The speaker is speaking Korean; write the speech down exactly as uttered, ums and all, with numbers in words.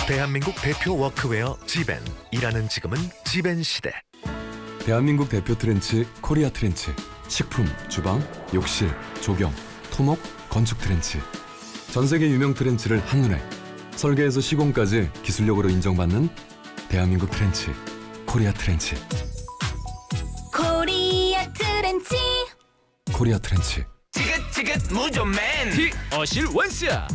대한민국 대표 워크웨어 지벤. 일하는 지금은 지벤 시대. 대한민국 대표 트렌치 코리아 트렌치. 식품, 주방, 욕실, 조경, 토목, 건축 트렌치. 전 세계 유명 트렌치를 한눈에 설계에서 시공까지 기술력으로 인정받는 대한민국 트렌치 코리아 트렌치. 코리아 트렌치. 코리아 트렌치. 지긋지긋 무좀맨 티 어실 원스야.